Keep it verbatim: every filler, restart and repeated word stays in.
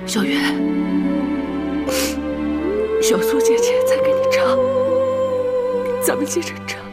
小月，小苏姐姐在给你唱，咱们接着唱。